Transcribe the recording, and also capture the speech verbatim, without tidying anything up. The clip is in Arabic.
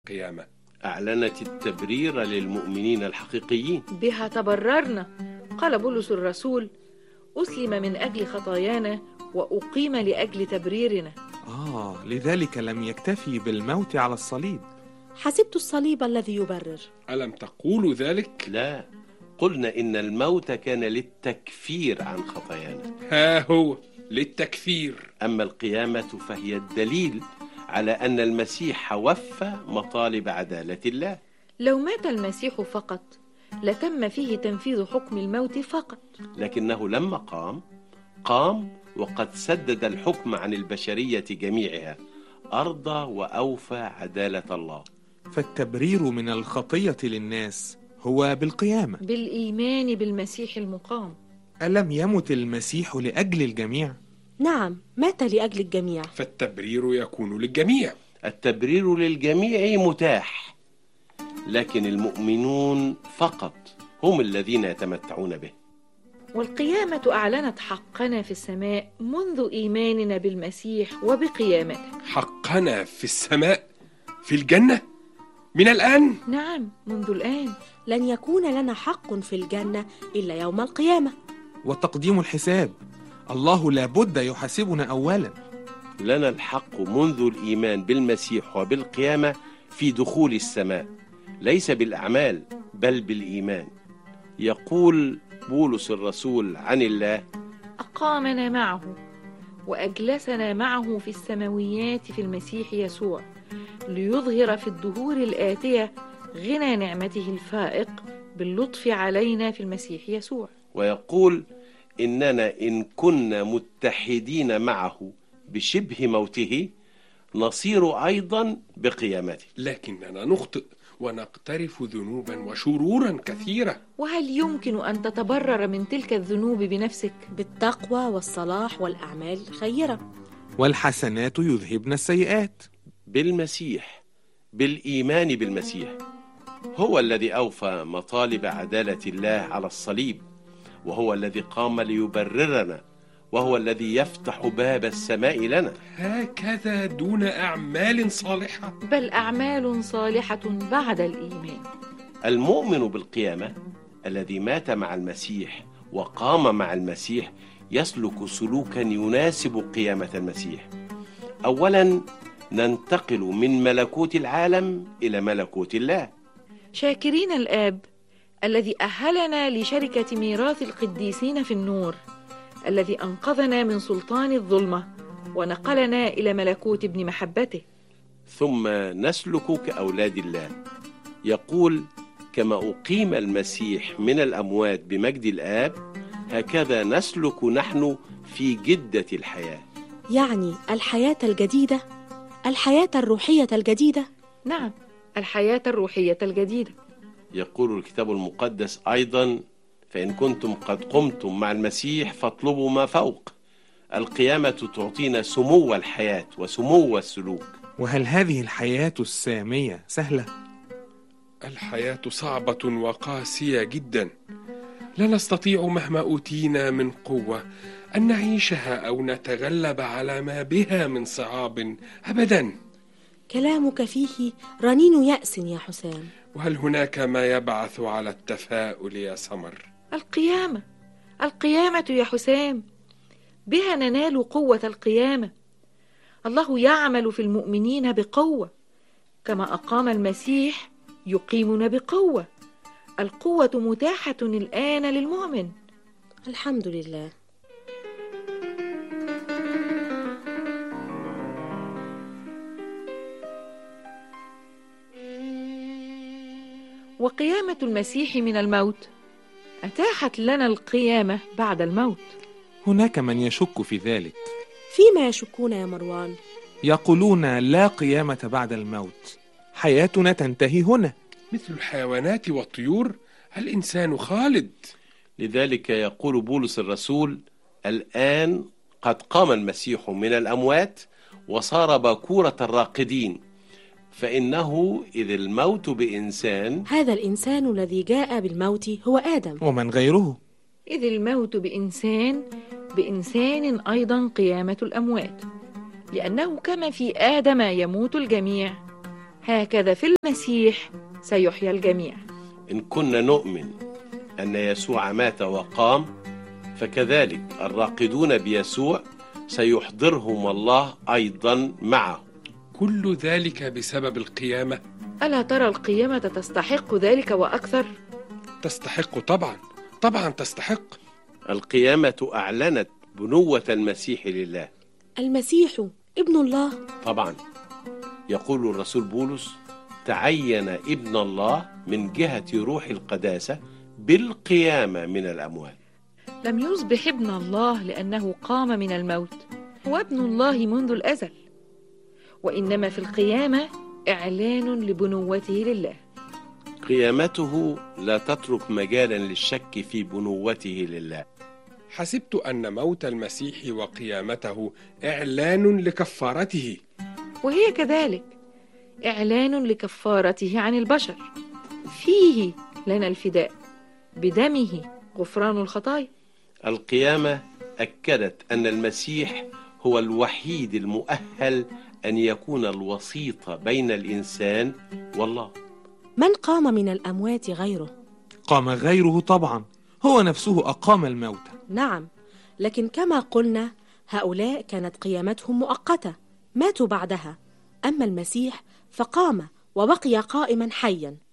القيامة. أعلنت التبرير للمؤمنين الحقيقيين. بها تبررنا، قال بولس الرسول: أسلم من أجل خطايانا وأقيم لأجل تبريرنا. آه لذلك لم يكتفي بالموت على الصليب. حسبت الصليب الذي يبرر. ألم تقولوا ذلك؟ لا، قلنا إن الموت كان للتكفير عن خطايانا. ها هو للتكفير. أما القيامة فهي الدليل على أن المسيح وفى مطالب عدالة الله. لو مات المسيح فقط لتم فيه تنفيذ حكم الموت فقط، لكنه لما قام قام وقد سدد الحكم عن البشرية جميعها، أرضى وأوفى عدالة الله. فالتبرير من الخطية للناس هو بالقيامة، بالإيمان بالمسيح المقام. ألم يمت المسيح لأجل الجميع؟ نعم، مات لأجل الجميع. فالتبرير يكون للجميع. التبرير للجميع متاح، لكن المؤمنون فقط هم الذين يتمتعون به. والقيامة أعلنت حقنا في السماء منذ إيماننا بالمسيح وبقيامته. حقنا في السماء في الجنة من الآن؟ نعم، منذ الآن. لن يكون لنا حق في الجنة إلا يوم القيامة. وتقديم الحساب، الله لابد يحاسبنا أولا. لنا الحق منذ الإيمان بالمسيح وبالقيامة في دخول السماء، ليس بالأعمال بل بالإيمان. يقول بولس الرسول عن الله: أقامنا معه وأجلسنا معه في السماويات في المسيح يسوع، ليظهر في الدهور الآتية غنى نعمته الفائق باللطف علينا في المسيح يسوع. ويقول: إننا إن كنا متحدين معه بشبه موته نصير أيضا بقيامته. لكننا نخطئ ونقترف ذنوبا وشرورا كثيرة. وهل يمكن أن تتبرر من تلك الذنوب بنفسك؟ بالتقوى والصلاح والأعمال الخيرة. والحسنات يذهبن السيئات. بالمسيح، بالإيمان بالمسيح، هو الذي أوفى مطالب عدالة الله على الصليب، وهو الذي قام ليبررنا، وهو الذي يفتح باب السماء لنا. هكذا دون أعمال صالحة، بل أعمال صالحة بعد الإيمان. المؤمن بالقيامة الذي مات مع المسيح وقام مع المسيح يسلك سلوكا يناسب قيامة المسيح. أولا ننتقل من ملكوت العالم إلى ملكوت الله، شاكرين الآب الذي أهلنا لشركة ميراث القديسين في النور، الذي أنقذنا من سلطان الظلمة ونقلنا إلى ملكوت ابن محبته. ثم نسلك كأولاد الله. يقول: كما أقيم المسيح من الأموات بمجد الآب، هكذا نسلك نحن في جدة الحياة. يعني الحياة الجديدة، الحياة الروحية الجديدة. نعم، الحياة الروحية الجديدة. يقول الكتاب المقدس أيضا: فإن كنتم قد قمتم مع المسيح فاطلبوا ما فوق. القيامة تعطينا سمو الحياة وسمو السلوك. وهل هذه الحياة السامية سهلة؟ الحياة صعبة وقاسية جدا، لا نستطيع مهما أوتينا من قوة أن نعيشها أو نتغلب على ما بها من صعاب أبدا. كلامك فيه رنين يأس يا حسام. وهل هناك ما يبعث على التفاؤل يا سمر؟ القيامة، القيامة يا حسام، بها ننال قوة القيامة. الله يعمل في المؤمنين بقوة، كما أقام المسيح يقيمنا بقوة. القوة متاحة الآن للمؤمن. الحمد لله. وقيامة المسيح من الموت أتاحت لنا القيامة بعد الموت. هناك من يشك في ذلك. فيما يشكون يا مروان؟ يقولون لا قيامة بعد الموت، حياتنا تنتهي هنا. مثل الحيوانات والطيور الإنسان خالد. لذلك يقول بولس الرسول: الآن قد قام المسيح من الأموات وصار باكورة الراقدين، فإنه إذ الموت بإنسان، هذا الإنسان الذي جاء بالموت هو آدم، ومن غيره. إذ الموت بإنسان، بإنسان أيضا قيامة الأموات، لأنه كما في آدم يموت الجميع، هكذا في المسيح سيحيا الجميع. إن كنا نؤمن أن يسوع مات وقام، فكذلك الراقدون بيسوع سيحضرهم الله أيضا معه. كل ذلك بسبب القيامة. ألا ترى القيامة تستحق ذلك وأكثر؟ تستحق طبعا، طبعا تستحق. القيامة أعلنت بنوة المسيح لله. المسيح ابن الله. طبعا يقول الرسول بولس: تعين ابن الله من جهة روح القداسة بالقيامة من الأموات. لم يصبح ابن الله لأنه قام من الموت، هو ابن الله منذ الأزل، وإنما في القيامة إعلان لبنوته لله. قيامته لا تترك مجالا للشك في بنوته لله. حسبت أن موت المسيح وقيامته إعلان لكفارته، وهي كذلك إعلان لكفارته عن البشر. فيه لنا الفداء، بدمه غفران الخطايا. القيامة أكدت أن المسيح هو الوحيد المؤهل أن يكون الوسيط بين الإنسان والله. من قام من الأموات غيره؟ قام غيره طبعا، هو نفسه أقام الموتى. نعم، لكن كما قلنا هؤلاء كانت قيامتهم مؤقتة، ماتوا بعدها. أما المسيح فقام وبقي قائما حيا.